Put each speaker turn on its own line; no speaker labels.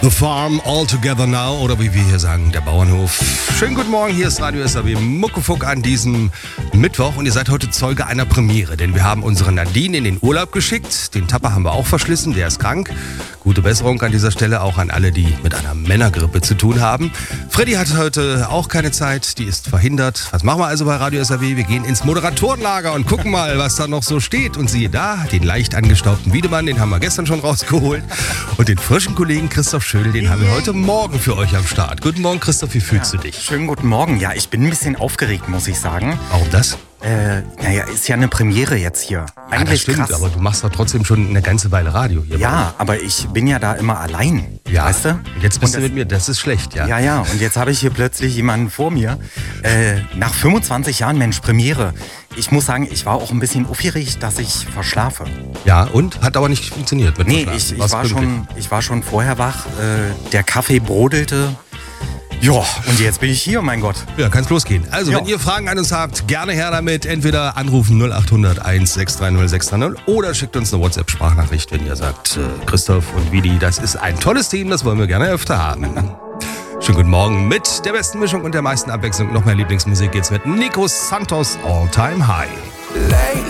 The Farm All Together Now, oder wie wir hier sagen, der Bauernhof. Schönen guten Morgen, hier ist Radio SAW Muckefuck an diesem Mittwoch und ihr seid heute Zeuge einer Premiere, denn wir haben unsere Nadine in den Urlaub geschickt, den Tapper haben wir auch verschlissen, der ist krank. Gute Besserung an dieser Stelle auch an alle, die mit einer Männergrippe zu tun haben. Freddy hat heute auch keine Zeit, die ist verhindert. Was machen wir also bei Radio SAW? Wir gehen ins Moderatorenlager und gucken mal, was da noch so steht. Und siehe da, den leicht angestaubten Wiedemann, den haben wir gestern schon rausgeholt. Und den frischen Kollegen Christoph Schödel, den haben wir heute Morgen für euch am Start. Guten Morgen, Christoph, wie fühlst du dich?
Schönen guten Morgen. Ja, ich bin ein bisschen aufgeregt, muss ich sagen.
Warum das?
Naja, ist ja eine Premiere jetzt hier.
Ja, das stimmt, krass. Aber du machst doch trotzdem schon eine ganze Weile Radio hier.
Ja, aber ich bin ja da immer allein,
ja,
weißt du?
Und jetzt bist du mit mir, das ist schlecht, ja.
Ja, und jetzt habe ich hier plötzlich jemanden vor mir. Nach 25 Jahren, Mensch, Premiere. Ich muss sagen, ich war auch ein bisschen aufgeregt, dass ich verschlafe.
Ja, und? Hat aber nicht funktioniert mit
Verschlafen. Ich war schon vorher wach. Der Kaffee brodelte. Ja, und jetzt bin ich hier, mein Gott.
Ja, kann's losgehen. Also, wenn ihr Fragen an uns habt, gerne her damit. Entweder anrufen 0800 1630 630 oder schickt uns eine WhatsApp-Sprachnachricht, wenn ihr sagt, Christoph und Vidi, das ist ein tolles Team, das wollen wir gerne öfter haben. Schönen guten Morgen mit der besten Mischung und der meisten Abwechslung. Noch mehr Lieblingsmusik geht's mit Nico Santos All Time High.